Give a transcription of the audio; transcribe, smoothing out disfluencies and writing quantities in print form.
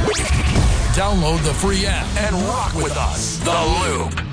Download the free app and rock with us. The Loop.